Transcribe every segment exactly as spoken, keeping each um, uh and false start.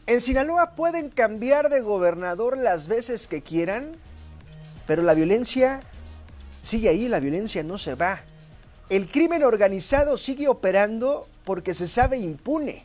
En Sinaloa pueden cambiar de gobernador las veces que quieran, pero la violencia sigue ahí, la violencia no se va. El crimen organizado sigue operando porque se sabe impune.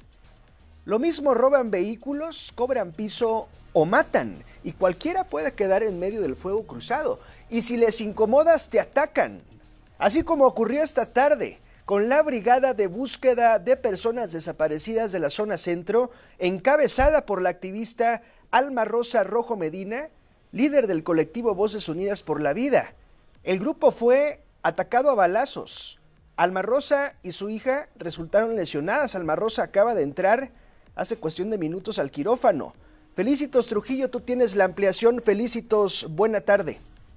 Lo mismo roban vehículos, cobran piso o matan, y cualquiera puede quedar en medio del fuego cruzado. Y si les incomodas, te atacan. Así como ocurrió esta tarde con la brigada de búsqueda de personas desaparecidas de la zona centro, encabezada por la activista Alma Rosa Rojo Medina, líder del colectivo Voces Unidas por la Vida. El grupo fue atacado a balazos. Alma Rosa y su hija resultaron lesionadas. Alma Rosa acaba de entrar hace cuestión de minutos al quirófano. Felicitos Trujillo, tú tienes la ampliación. Felicitos, buena tarde.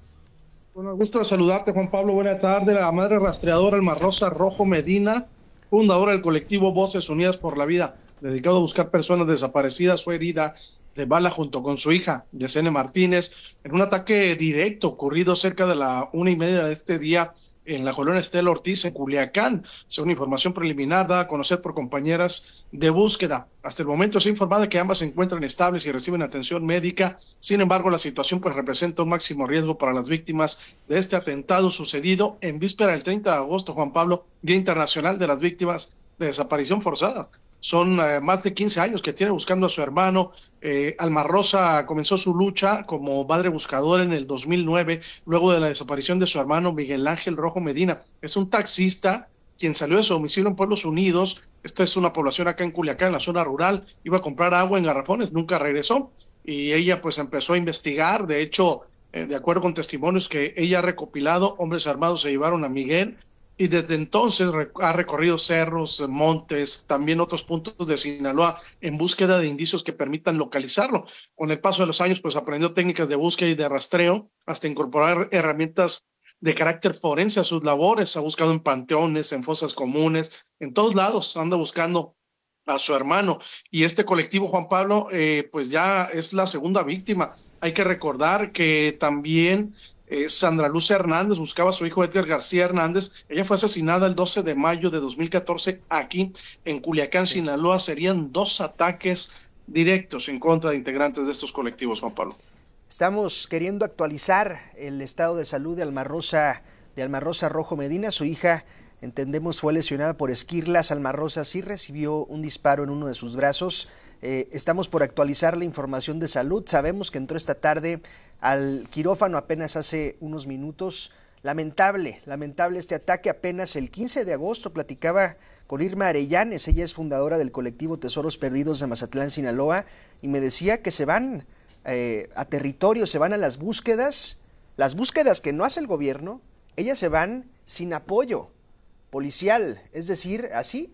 Bueno, gusto de saludarte, Juan Pablo. Buena tarde. La madre rastreadora Alma Rosa Rojo Medina, fundadora del colectivo Voces Unidas por la Vida, dedicado a buscar personas desaparecidas, fue herida de bala junto con su hija, Yesenia Martínez, en un ataque directo ocurrido cerca de la una y media de este día en la colonia Estela Ortiz, en Culiacán, según información preliminar dada a conocer por compañeras de búsqueda. Hasta el momento se ha informado que ambas se encuentran estables y reciben atención médica. Sin embargo, la situación pues representa un máximo riesgo para las víctimas de este atentado sucedido en víspera del treinta de agosto, Juan Pablo, Día Internacional de las Víctimas de Desaparición Forzada. Son eh, más de quince años que tiene buscando a su hermano. Eh, Alma Rosa comenzó su lucha como madre buscadora en el dos mil nueve, luego de la desaparición de su hermano Miguel Ángel Rojo Medina. Es un taxista quien salió de su domicilio en Pueblos Unidos. Esta es una población acá en Culiacán, en la zona rural. Iba a comprar agua en garrafones, nunca regresó. Y ella pues empezó a investigar. De hecho, eh, de acuerdo con testimonios que ella ha recopilado, hombres armados se llevaron a Miguel. Y desde entonces ha recorrido cerros, montes, también otros puntos de Sinaloa en búsqueda de indicios que permitan localizarlo. Con el paso de los años, pues aprendió técnicas de búsqueda y de rastreo, hasta incorporar herramientas de carácter forense a sus labores. Ha buscado en panteones, en fosas comunes, en todos lados anda buscando a su hermano. Y este colectivo, Juan Pablo, eh, pues ya es la segunda víctima. Hay que recordar que también Eh, Sandra Luz Hernández buscaba a su hijo Edgar García Hernández. Ella fue asesinada el doce de mayo de dos mil catorce aquí en Culiacán, sí. Sinaloa. Serían dos ataques directos en contra de integrantes de estos colectivos, Juan Pablo. Estamos queriendo actualizar el estado de salud de Alma Rosa, de Alma Rosa Rojo Medina. Su hija, entendemos, fue lesionada por esquirlas. Alma Rosa sí recibió un disparo en uno de sus brazos. Eh, estamos por actualizar la información de salud. Sabemos que entró esta tarde al quirófano apenas hace unos minutos. Lamentable, lamentable este ataque. Apenas el quince de agosto platicaba con Irma Arellanes. Ella es fundadora del colectivo Tesoros Perdidos de Mazatlán, Sinaloa, y me decía que se van eh, a territorio, se van a las búsquedas, las búsquedas que no hace el gobierno. Ellas se van sin apoyo policial, es decir, así.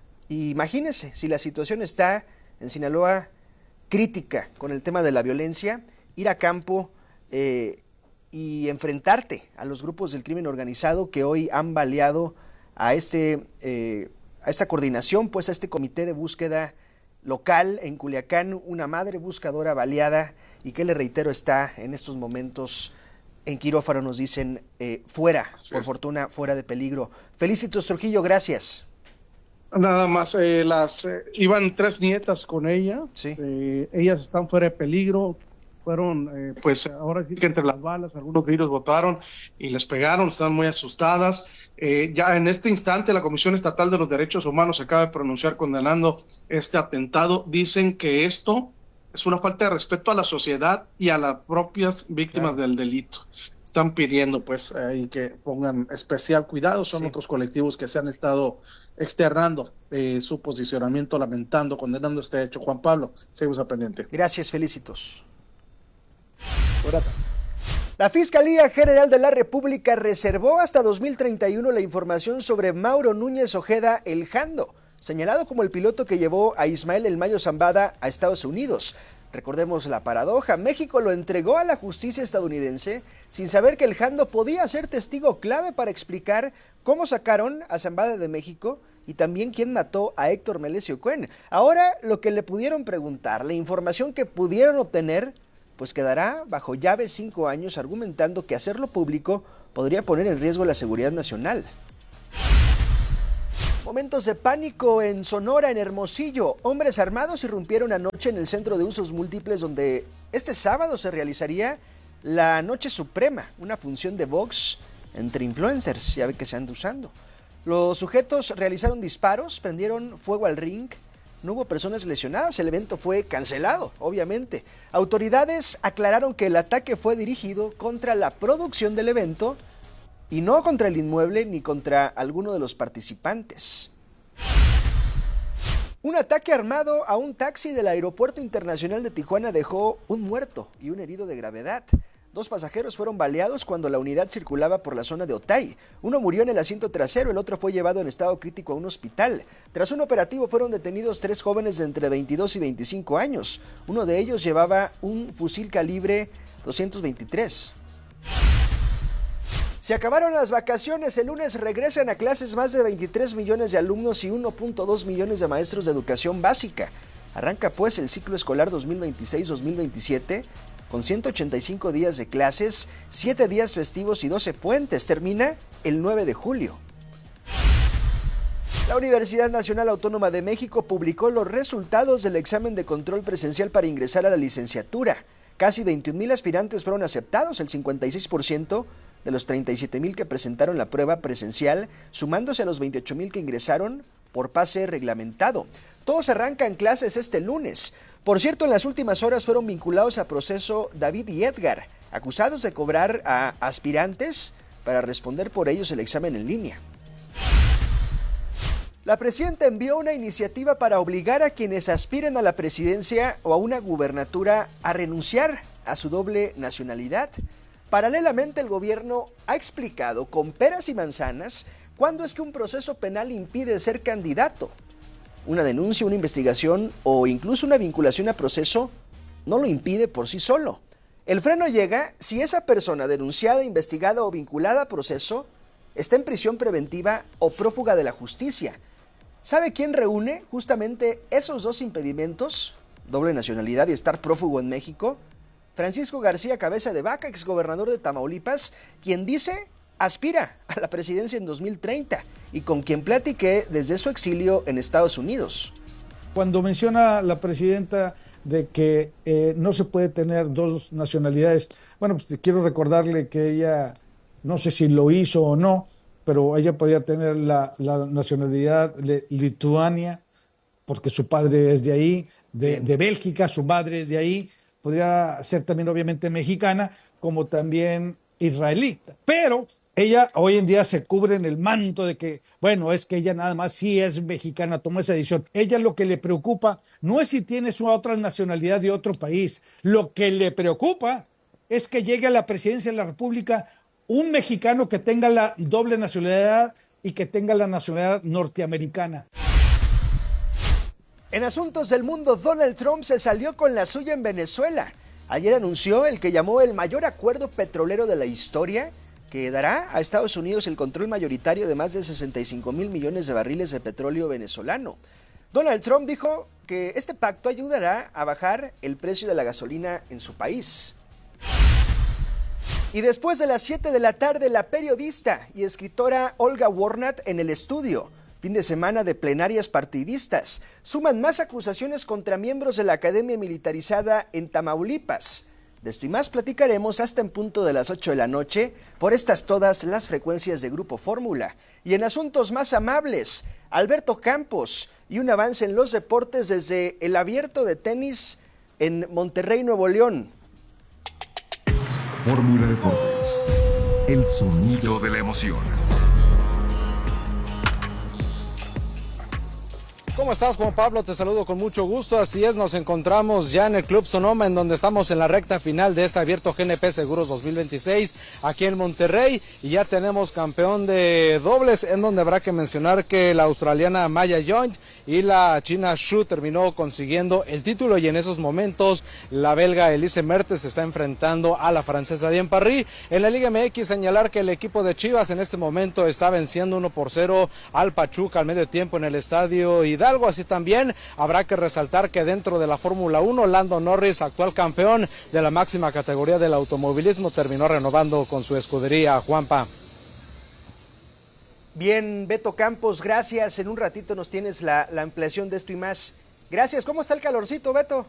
Y imagínense, si la situación está en Sinaloa crítica con el tema de la violencia, ir a campo eh, y enfrentarte a los grupos del crimen organizado que hoy han baleado a, este, eh, a esta coordinación, pues a este comité de búsqueda local en Culiacán, una madre buscadora baleada y que, le reitero, está en estos momentos en quirófano, nos dicen, eh, fuera, Así por es. fortuna, fuera de peligro. Felicitos Trujillo, gracias. Nada más, eh, las eh, iban tres nietas con ella, sí. eh, ellas están fuera de peligro, fueron, eh, pues ahora sí que entre las balas, algunos gritos botaron y les pegaron, están muy asustadas. Eh, ya en este instante la Comisión Estatal de los Derechos Humanos se acaba de pronunciar condenando este atentado. Dicen que esto es una falta de respeto a la sociedad y a las propias víctimas claro. del delito. Están pidiendo pues eh, que pongan especial cuidado. Son sí. otros colectivos que se han estado externando eh, su posicionamiento, lamentando, condenando este hecho. Juan Pablo, seguimos al pendiente. Gracias, Felicitos. La Fiscalía General de la República reservó hasta dos mil treinta y uno la información sobre Mauro Núñez Ojeda El Jando, señalado como el piloto que llevó a Ismael El Mayo Zambada a Estados Unidos. Recordemos la paradoja, México lo entregó a la justicia estadounidense sin saber que El Jando podía ser testigo clave para explicar cómo sacaron a Zambada de México y también quién mató a Héctor Melesio Cuen. Ahora lo que le pudieron preguntar, la información que pudieron obtener, pues quedará bajo llave cinco años, argumentando que hacerlo público podría poner en riesgo la seguridad nacional. Momentos de pánico en Sonora, en Hermosillo. Hombres armados irrumpieron anoche en el Centro de Usos Múltiples, donde este sábado se realizaría la Noche Suprema, una función de box entre influencers, ya ve que se anda usando. Los sujetos realizaron disparos, prendieron fuego al ring. No hubo personas lesionadas, el evento fue cancelado, obviamente. Autoridades aclararon que el ataque fue dirigido contra la producción del evento y no contra el inmueble ni contra alguno de los participantes. Un ataque armado a un taxi del Aeropuerto Internacional de Tijuana dejó un muerto y un herido de gravedad. Dos pasajeros fueron baleados cuando la unidad circulaba por la zona de Otay. Uno murió en el asiento trasero, el otro fue llevado en estado crítico a un hospital. Tras un operativo fueron detenidos tres jóvenes de entre veintidós y veinticinco años. Uno de ellos llevaba un fusil calibre doscientos veintitrés. Se acabaron las vacaciones, el lunes regresan a clases más de veintitrés millones de alumnos y uno punto dos millones de maestros de educación básica. Arranca pues el ciclo escolar dos mil veintiséis dos mil veintisiete con ciento ochenta y cinco días de clases, siete días festivos y doce puentes. Termina el nueve de julio. La Universidad Nacional Autónoma de México publicó los resultados del examen de control presencial para ingresar a la licenciatura. Casi veintiún mil aspirantes fueron aceptados, el cincuenta y seis por ciento de los treinta y siete mil que presentaron la prueba presencial, sumándose a los veintiocho mil que ingresaron por pase reglamentado. Todos arrancan clases este lunes. Por cierto, en las últimas horas fueron vinculados a proceso David y Edgar, acusados de cobrar a aspirantes para responder por ellos el examen en línea. La presidenta envió una iniciativa para obligar a quienes aspiren a la presidencia o a una gubernatura a renunciar a su doble nacionalidad. Paralelamente, el gobierno ha explicado con peras y manzanas cuándo es que un proceso penal impide ser candidato. Una denuncia, una investigación o incluso una vinculación a proceso no lo impide por sí solo. El freno llega si esa persona denunciada, investigada o vinculada a proceso está en prisión preventiva o prófuga de la justicia. ¿Sabe quién reúne justamente esos dos impedimentos? Doble nacionalidad y estar prófugo en México. Francisco García Cabeza de Vaca, exgobernador de Tamaulipas, quien dice aspira a la presidencia en dos mil treinta y con quien platiqué desde su exilio en Estados Unidos. Cuando menciona la presidenta de que eh, no se puede tener dos nacionalidades, bueno, pues quiero recordarle que ella, no sé si lo hizo o no, pero ella podía tener la, la nacionalidad de Lituania, porque su padre es de ahí, de, de Bélgica, su madre es de ahí, podría ser también obviamente mexicana, como también israelita, pero ella hoy en día se cubre en el manto de que, bueno, es que ella nada más sí es mexicana, tomó esa decisión. Ella lo que le preocupa no es si tiene su otra nacionalidad de otro país, lo que le preocupa es que llegue a la presidencia de la República un mexicano que tenga la doble nacionalidad y que tenga la nacionalidad norteamericana. En asuntos del mundo, Donald Trump se salió con la suya en Venezuela. Ayer anunció el que llamó el mayor acuerdo petrolero de la historia, que dará a Estados Unidos el control mayoritario de más de sesenta y cinco mil millones de barriles de petróleo venezolano. Donald Trump dijo que este pacto ayudará a bajar el precio de la gasolina en su país. Y después de las siete de la tarde, la periodista y escritora Olga Warnat en el estudio. Fin de semana de plenarias partidistas. Suman más acusaciones contra miembros de la Academia Militarizada en Tamaulipas. De esto y más platicaremos hasta en punto de las ocho de la noche por estas todas las frecuencias de Grupo Fórmula. Y en asuntos más amables, Alberto Campos y un avance en los deportes desde el Abierto de tenis en Monterrey, Nuevo León. Fórmula Deportes, el sonido de la emoción. ¿Cómo estás, Juan Pablo? Te saludo con mucho gusto. Así es, nos encontramos ya en el Club Sonoma, en donde estamos en la recta final de este Abierto G N P Seguros dos mil veintiséis, aquí en Monterrey, y ya tenemos campeón de dobles, en donde habrá que mencionar que la australiana Maya Joint y la china Xu terminó consiguiendo el título, y en esos momentos la belga Elise Mertens se está enfrentando a la francesa Diane Parry. En la Liga M X, señalar que el equipo de Chivas en este momento está venciendo uno por cero al Pachuca al medio tiempo en el estadio Hidalgo. Algo así también habrá que resaltar que dentro de la Fórmula uno, Lando Norris, actual campeón de la máxima categoría del automovilismo, terminó renovando con su escudería. Juanpa. Bien, Beto Campos, gracias. En un ratito nos tienes la, la ampliación de esto y más. Gracias. ¿Cómo está el calorcito, Beto?